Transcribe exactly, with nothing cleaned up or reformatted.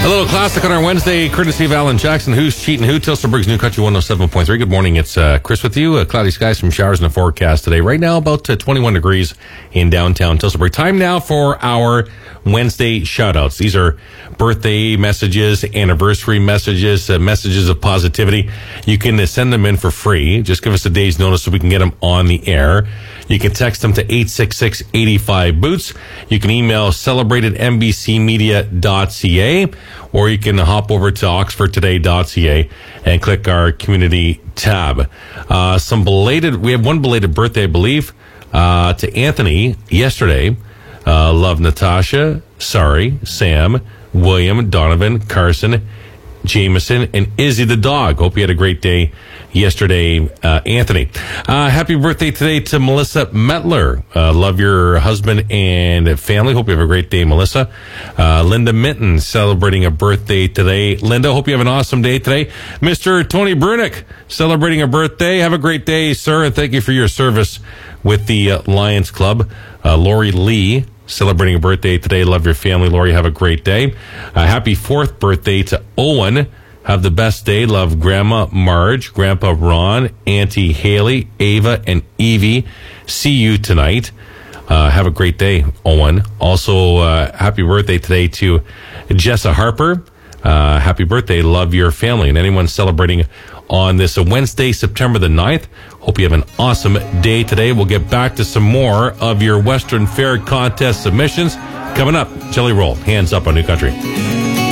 A little classic on our Wednesday, courtesy of Alan Jackson. Who's cheating who? Tilsonburg's New Country one oh seven point three. Good morning. It's uh, Chris with you. Uh, cloudy skies, some showers in the forecast today. Right now, about uh, twenty-one degrees in downtown Tilsonburg. Time now for our Wednesday shout-outs. These are birthday messages, anniversary messages, uh, messages of positivity. You can uh, send them in for free. Just give us a day's notice so we can get them on the air. You can text them to eight six six, eight five, boots. You can email celebrated n b c media dot c a, or you can hop over to oxford today dot c a and click our community tab. Uh, some belated, we have one belated birthday, I believe, uh, to Anthony yesterday. Uh, love Natasha, sorry, Sam, William, Donovan, Carson, Jameson, and Izzy the dog. Hope you had a great day yesterday, uh, Anthony. Uh, happy birthday today to Melissa Metler. Uh, love your husband and family. Hope you have a great day, Melissa. Uh, Linda Minton celebrating a birthday today. Linda, hope you have an awesome day today. Mister Tony Brunick celebrating a birthday. Have a great day, sir, and thank you for your service with the uh, Lions Club. Uh, Lori Lee celebrating a birthday today. Love your family, Lori. Have a great day. Uh, happy fourth birthday to Owen. Have the best day. Love Grandma Marge, Grandpa Ron, Auntie Haley, Ava, and Evie. See you tonight. Uh, have a great day, Owen. Also, uh, happy birthday today to Jessa Harper. Uh, happy birthday. Love your family. And anyone celebrating on this Wednesday, September the ninth, hope you have an awesome day today. We'll get back to some more of your Western Fair contest submissions coming up. Jelly Roll, hands up on New Country.